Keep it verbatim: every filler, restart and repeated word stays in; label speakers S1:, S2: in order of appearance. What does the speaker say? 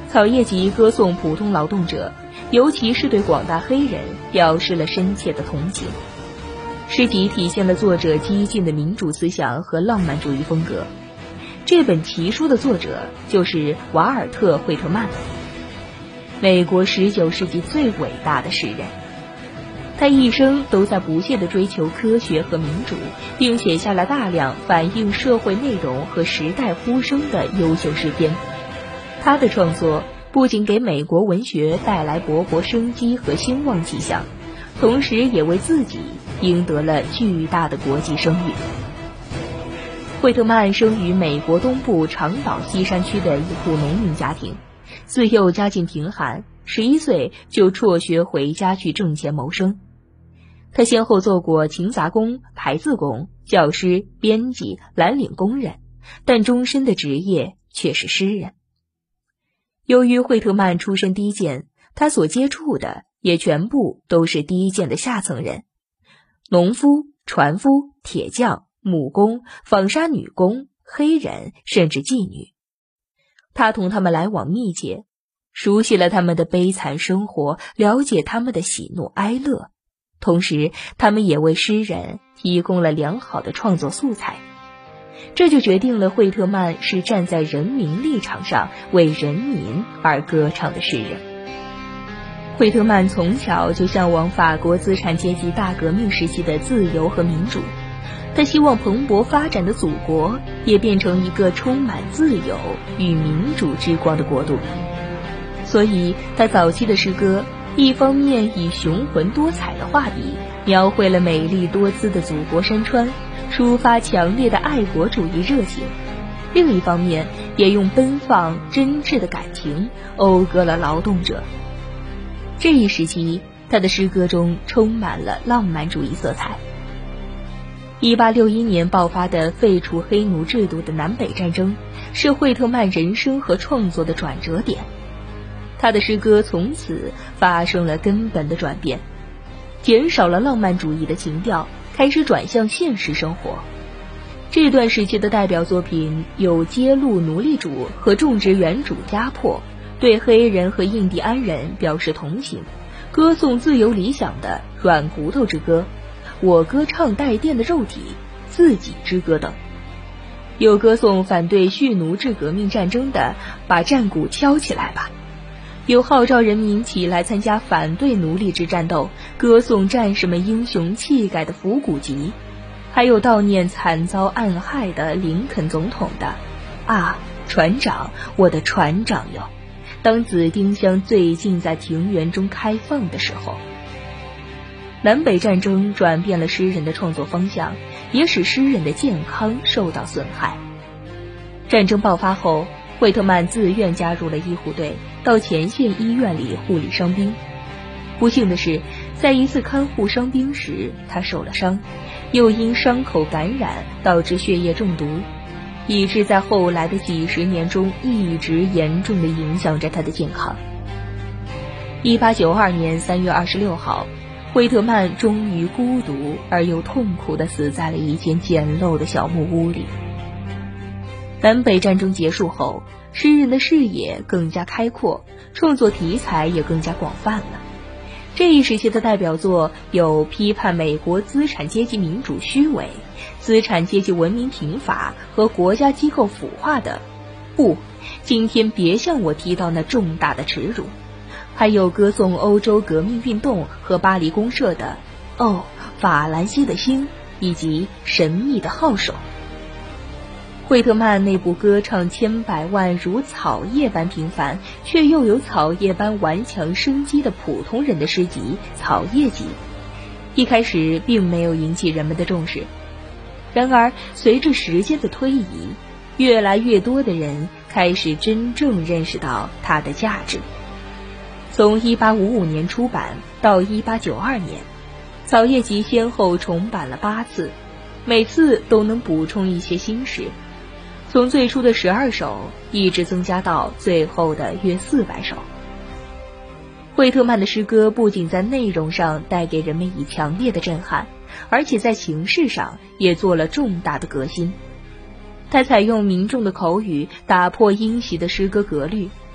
S1: 草叶集歌颂普通劳动者，尤其是对广大黑人表示了深切的同情。诗集体现了作者激进的民主思想和浪漫主义风格。这本奇书的作者就是瓦尔特·惠特曼，美国十九世纪最伟大的诗人。他一生都在不懈地追求科学和民主，并写下了大量反映社会内容和时代呼声的优秀诗篇。他的创作不仅给美国文学带来勃勃生机和兴旺气象，同时也为自己赢得了巨大的国际声誉。惠特曼生于美国东部长岛西山区的一户农民家庭，自幼家境贫寒，十一岁就辍学回家去挣钱谋生。他先后做过勤杂工、排字工、教师、编辑、蓝领工人，但终身的职业却是诗人。由于惠特曼出身低贱，他所接触的也全部都是低贱的下层人，农夫、船夫、铁匠、木工、纺纱女工、黑人，甚至妓女。他同他们来往密切，熟悉了他们的悲惨生活，了解他们的喜怒哀乐，同时他们也为诗人提供了良好的创作素材。这就决定了惠特曼是站在人民立场上为人民而歌唱的诗人。惠特曼从小就向往法国资产阶级大革命时期的自由和民主，他希望蓬勃发展的祖国也变成一个充满自由与民主之光的国度。所以他早期的诗歌一方面以雄浑多彩的画笔描绘了美丽多姿的祖国山川，抒发强烈的爱国主义热情，另一方面也用奔放真挚的感情讴歌了劳动者。这一时期他的诗歌中充满了浪漫主义色彩。一八六一年爆发的废除黑奴制度的南北战争是惠特曼人生和创作的转折点，他的诗歌从此发生了根本的转变，减少了浪漫主义的情调，开始转向现实生活。这段时期的代表作品有揭露奴隶主和种植园主压迫，对黑人和印第安人表示同情，歌颂自由理想的《软骨头之歌》，我歌唱带电的肉体，自己之歌等。有歌颂反对蓄奴制革命战争的把战鼓敲起来吧，有号召人民起来参加反对奴隶制战斗，歌颂战士们英雄气概的伏古集，还有悼念惨遭暗害的林肯总统的啊，船长，我的船长哟，当紫丁香最近在庭园中开放的时候。南北战争转变了诗人的创作方向，也使诗人的健康受到损害。战争爆发后，惠特曼自愿加入了医护队，到前线医院里护理伤兵。不幸的是，在一次看护伤兵时，他受了伤，又因伤口感染导致血液中毒，以致在后来的几十年中一直严重地影响着他的健康。一八九二年三月二十六号，惠特曼终于孤独而又痛苦地死在了一间简陋的小木屋里。南北战争结束后，诗人的视野更加开阔，创作题材也更加广泛了。这一时期的代表作有批判美国资产阶级民主虚伪、资产阶级文明贫乏和国家机构腐化的不，今天别向我提到那重大的耻辱，还有歌颂欧洲革命运动和巴黎公社的哦，法兰西的星以及神秘的号手。惠特曼那部歌唱千百万如草叶般平凡，却又有草叶般顽强生机的普通人的诗集《草叶集》，一开始并没有引起人们的重视。然而随着时间的推移，越来越多的人开始真正认识到它的价值。从一八五五年出版到一八九二年，《草叶集》先后重版了八次，每次都能补充一些新诗，从最初的十二首一直增加到最后的约四百首。惠特曼的诗歌不仅在内容上带给人们以强烈的震撼，而且在形式上也做了重大的革新。他采用民众的口语，打破英习的诗歌格律，